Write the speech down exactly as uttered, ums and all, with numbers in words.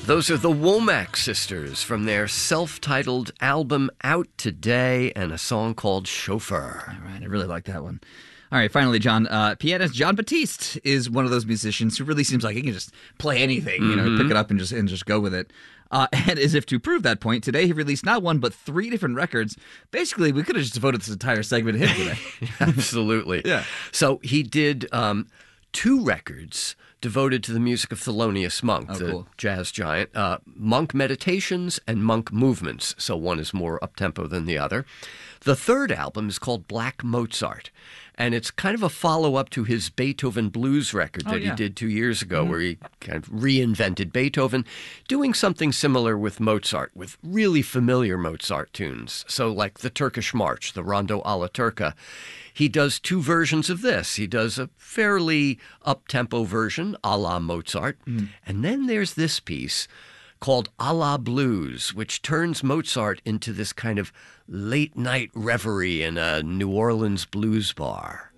Those are the Womack sisters from their self-titled album out today, and a song called Chauffeur. All right, I really like that one. All right, finally, John, uh, pianist Jon Batiste is one of those musicians who really seems like he can just play anything, you know, Mm-hmm. pick it up and just and just go with it. Uh, and as if to prove that point, today he released not one but three different records. Basically, we could have just devoted this entire segment to him today. Absolutely. Yeah. So he did um, two records devoted to the music of Thelonious Monk, Oh, the cool. jazz giant. Uh, Monk Meditations and Monk Movements. So one is more up-tempo than the other. The third album is called Black Mozart, and it's kind of a follow-up to his Beethoven blues record that Oh, yeah. he did two years ago, where he kind of reinvented Beethoven, doing something similar with Mozart, with really familiar Mozart tunes. So like the Turkish March, the Rondo alla Turca, he does two versions of this. He does a fairly up-tempo version, a la Mozart, and then there's this piece called A la Blues, which turns Mozart into this kind of late-night reverie in a New Orleans blues bar.